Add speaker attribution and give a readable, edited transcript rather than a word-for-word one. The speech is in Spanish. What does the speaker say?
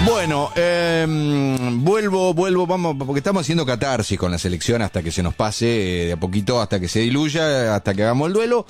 Speaker 1: Bueno, vuelvo, vamos, porque estamos haciendo catarsis con la selección hasta que se nos pase de a poquito, hasta que se diluya, hasta que hagamos el duelo.